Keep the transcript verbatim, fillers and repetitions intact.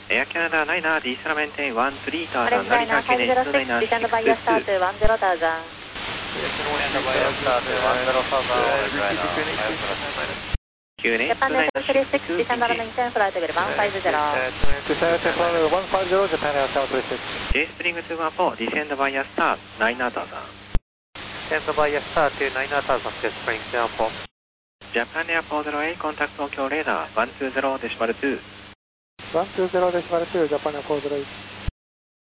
Air Canada Niner, solamente one three thousand, Orange Liner five zero six, descend via start to one zero thousand. Japan Network three six, descend and maintain flight level one five zero. one five zero, Japan Air three six. J Spring two one four, descend via start nine thousand. Descend via start to nine thousand, J Spring two one four. Japan Air four zero eight, contact Tokyo radar one two zero decimal two. one two zero decimal two, Japan Air four zero eight.